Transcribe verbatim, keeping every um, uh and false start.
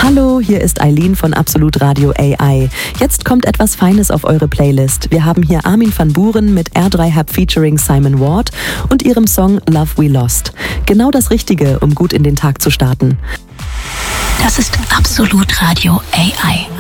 Hallo, hier ist Eileen von Absolut Radio A I. Jetzt kommt etwas Feines auf eure Playlist. Wir haben hier Armin van Buuren mit R drei Hub featuring Simon Ward und ihrem Song Love We Lost. Genau das Richtige, um gut in den Tag zu starten. Das ist Absolut Radio A I.